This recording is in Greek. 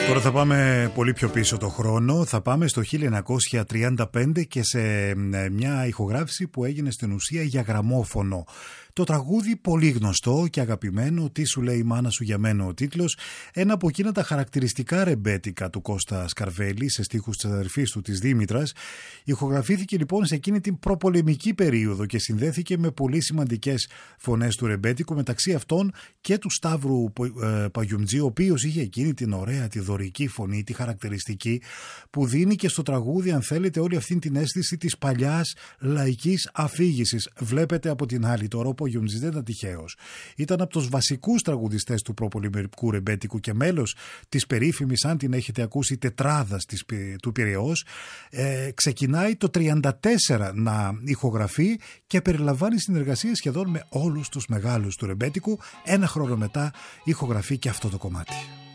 Τώρα θα πάμε πολύ πιο πίσω το χρόνο. Θα πάμε στο 1935 και σε μια ηχογράφηση που έγινε στην ουσία για γραμμόφωνο. Το τραγούδι πολύ γνωστό και αγαπημένο, «Τι σου λέει η μάνα σου για μένα» ο τίτλος, ένα από εκείνα τα χαρακτηριστικά ρεμπέτικα του Κώστα Σκαρβέλη σε στίχους της αδερφής του της Δήμητρας. Ηχογραφήθηκε λοιπόν σε εκείνη την προπολεμική περίοδο και συνδέθηκε με πολύ σημαντικές φωνές του ρεμπέτικου, μεταξύ αυτών και του Σταύρου Παγιουμτζή, ο οποίος είχε εκείνη την ωραία, τη δωρική φωνή, τη χαρακτηριστική, που δίνει και στο τραγούδι, αν θέλετε, όλη αυτή την αίσθηση της παλιάς λαϊκής αφήγησης. Βλέπετε από την άλλη τώρα, ο Παγιουμτζής δεν ήταν τυχαίος. Ήταν από τους βασικούς τραγουδιστές του προπολεμικού ρεμπέτικου και μέλος της περίφημης, αν την έχετε ακούσει, τετράδας του Πειραιώς. Ξεκινάει το 1934 να ηχογραφεί και περιλαμβάνει συνεργασίες σχεδόν με όλους τους μεγάλους του ρεμπέτικου. Ένα χρόνο μετά ηχογραφεί και αυτό το κομμάτι.